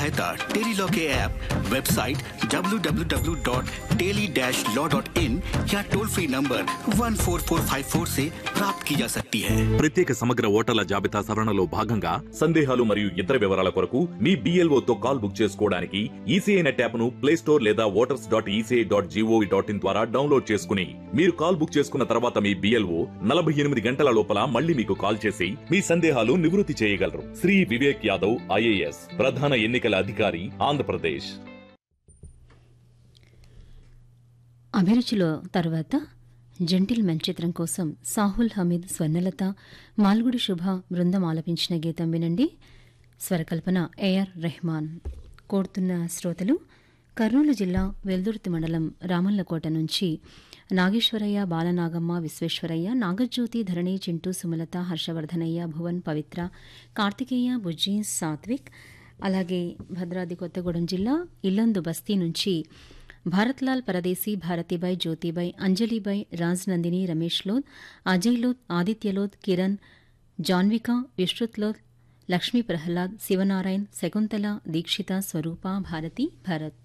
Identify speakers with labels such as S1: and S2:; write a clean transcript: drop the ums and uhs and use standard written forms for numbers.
S1: सहायता टेलीलॉ के app, website www.teli-law.in या टोल फ्री नंबर 14454 से प्राप्त की जा सकती है।
S2: ప్రత్యేక సమగ్ర ఓటర్ల జాబితా సవరణలో భాగంగా సందేహాలు మరియు ఇతర వివరాల కొరకు మీ BLO తో కాల్ బుక్ చేసుకోవడానికి ఈసీఐ నెట్ యాప్ ను ప్లే స్టోర్ లేదా voters.eci.gov.in ద్వారా డౌన్లోడ్ చేసుకుని మీరు కాల్ బుక్ చేసుకున్న తర్వాత మీ BLO 48 గంటల లోపల మళ్ళీ మీకు కాల్ చేసి మీ సందేహాలు నివృత్తి చేయగలరు. శ్రీ వివేక్ యాదవ్ IAS, ప్రధాన ఎన్నికల అధికారి, ఆంధ్రప్రదేశ్.
S3: అభిరుచిలో తర్వాత జెంటిల్మెన్ చిత్రం కోసం సాహుల్ హమీద్, స్వర్ణలత, మాల్గుడి శుభ బృందం ఆలపించిన గీతం వినండి. స్వరకల్పన AR రెహమాన్. కోరుతున్న శ్రోతలు కర్నూలు జిల్లా వెల్దుర్తి మండలం రామల్లకోట నుంచి నాగేశ్వరయ్య, బాలనాగమ్మ, విశ్వేశ్వరయ్య, నాగజ్యోతి, ధరణి, చింటూ, సుమలత, హర్షవర్ధనయ్య, భువన్, పవిత్ర, కార్తికేయ, బుజ్జి, సాత్విక్, అలాగే భద్రాద్రి కొత్తగూడెం జిల్లా ఇల్లందు బస్తీ నుంచి భారత్లాల్ పరదేశీ, భారతీబాయ్, జ్యోతిబాయ్, అంజలిబాయ్, రాజ్ నందిని, రమేష్ లోద్, అజయ్ లోద్, ఆదిత్య లోద్, కిరణ్, జాన్విక, విశ్రుత్ లోద్, లక్ష్మీ ప్రహ్లాద్, శివనారాయణ్, శకుంతల, దీక్షిత, స్వరూప, భారతి, భరత్.